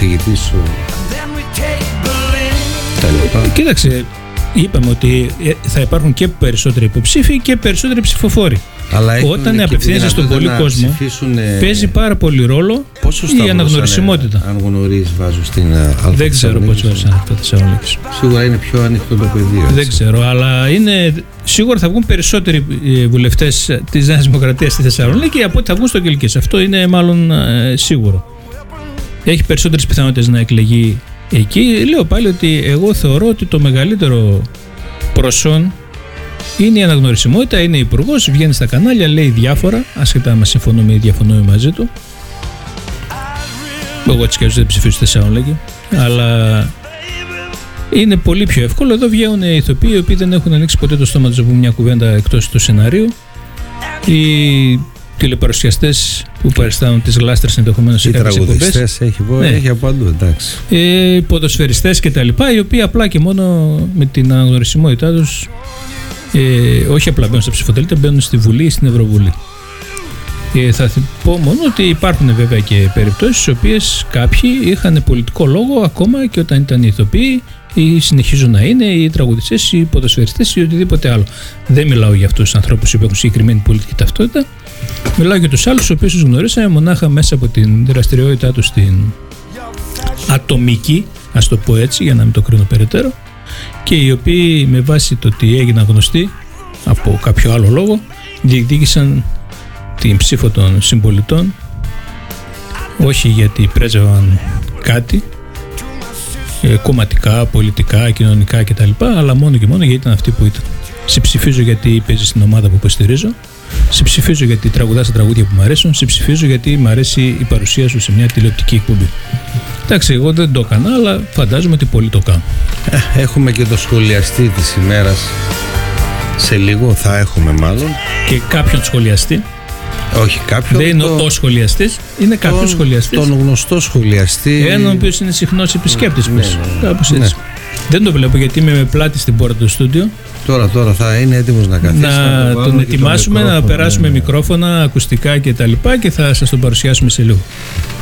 καθηγητής Κοίταξε, είπαμε ότι θα υπάρχουν και περισσότεροι υποψήφοι και περισσότεροι ψηφοφόροι. Αλλά όταν απευθύνεσαι στον πολύ κόσμο, παίζει πάρα πολύ ρόλο η αναγνωρισιμότητα. Αν γνωρίζεις, βάζω στην Αλφα. Δεν ξέρω πώς βάζω Αλφα Θεσσαλονίκης. Σίγουρα είναι πιο ανοιχτό το πεδίο. Δεν ξέρω, αλλά σίγουρα θα βγουν περισσότεροι βουλευτές της Νέας Δημοκρατίας στη Θεσσαλονίκη από ότι θα βγουν στο Κιλκής. Αυτό είναι μάλλον σίγουρο. Έχει περισσότερες πιθανότητες να εκλεγεί εκεί. Λέω πάλι ότι εγώ θεωρώ ότι το μεγαλύτερο προσόν είναι η αναγνωρισιμότητα. Είναι υπουργός, βγαίνει στα κανάλια, λέει διάφορα, ασχετά αν συμφωνούμε ή διαφωνούμε μαζί του. Εγώ έτσι και δεν ψηφίζω στη Θεσσαλονίκη, αλλά είναι πολύ πιο εύκολο. Εδώ βγαίνουν οι ηθοποιοί οι οποίοι δεν έχουν ανοίξει ποτέ το στόμα τους να πούν μια κουβέντα εκτός του σενάριου. Οι τηλεπαρουσιαστές που παριστάνουν τις γλάστρες ενδεχομένως σε κάποιες εκπομπές. Οι τραγουδιστές έχει από παντού, εντάξει. Οι ποδοσφαιριστές και τα λοιπά, οι οποίοι απλά και μόνο με την αναγνωρισιμότητά τους, όχι απλά μπαίνουν στα ψηφοδέλτια, μπαίνουν στη Βουλή ή στην Ευρωβουλή. Θα πω μόνο ότι υπάρχουν βέβαια και περιπτώσεις στις οποίες κάποιοι είχαν πολιτικό λόγο ακόμα και όταν ήταν ηθοποιοί ή συνεχίζουν να είναι οι τραγουδιστές ή οι ποδοσφαιριστές ή οτιδήποτε άλλο. Δεν μιλάω για αυτούς τους ανθρώπους που έχουν συγκεκριμένη πολιτική ταυτότητα. Μιλάω για τους άλλους, τους οποίους τους γνωρίσαμε μονάχα μέσα από την δραστηριότητά τους στην ατομική, ας το πω έτσι, για να μην το κρίνω περαιτέρω, και οι οποίοι με βάση το ότι έγιναν γνωστοί από κάποιο άλλο λόγο διεκδίκησαν την ψήφο των συμπολιτών, όχι γιατί πρέσβευαν κάτι κομματικά, πολιτικά, κοινωνικά κτλ., αλλά μόνο και μόνο γιατί ήταν αυτοί που ήταν. Σε ψηφίζω γιατί παίζει στην ομάδα που υποστηρίζω, σε ψηφίζω γιατί τραγουδάς τα τραγούδια που μου αρέσουν, σε ψηφίζω γιατί μου αρέσει η παρουσία σου σε μια τηλεοπτική εκπομπή. Εντάξει, εγώ δεν το έκανα, αλλά φαντάζομαι ότι πολλοί το κάνουν. Έχουμε και το σχολιαστή της ημέρας. Σε λίγο θα έχουμε μάλλον. Και κάποιον σχολιαστή. Όχι κάποιον. Δεν είναι ο σχολιαστής, είναι κάποιος σχολιαστής. Τον γνωστό σχολιαστή. Έναν ο οποίος είναι συχνός επισκέπτης μας. Κάπως έτσι. Δεν το βλέπω γιατί είμαι με πλάτη στην πόρτα του στούντιο. Τώρα θα είναι έτοιμος να καθίσει. Να τον ετοιμάσουμε, να περάσουμε μικρόφωνα, ακουστικά κτλ. Και θα σας τον παρουσιάσουμε σε λίγο.